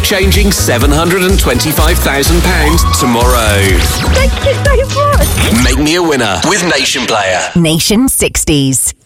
life-changing £725,000 tomorrow. Thank you so much. Make me a winner with Nation Player. Nation 60s.